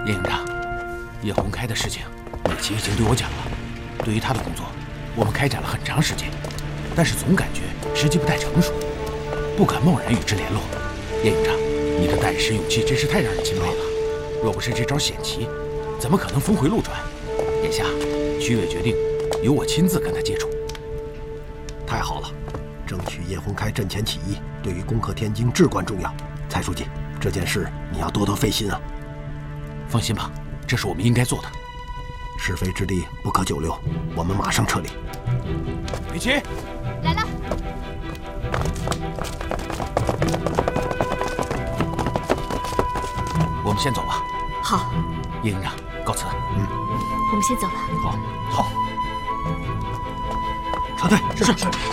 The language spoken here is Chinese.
叶营长，叶洪开的事情，美琪已经对我讲了。对于他的工作，我们开展了很长时间，但是总感觉时机不太成熟，不敢贸然与之联络。叶营长，你的胆识勇气真是太让人钦佩了。若不是这招险棋，怎么可能峰回路转？眼下，区委决定由我亲自跟他接触。 太好了，争取叶洪开阵前起义，对于攻克天津至关重要。蔡书记，这件事你要多多费心啊。 放心吧，这是我们应该做的。 是非之地不可久留，我们马上撤离。 美琪， 来了。 我们先走吧。 好。 叶营长，告辞。 我们先走了。 好。 撤退。 是。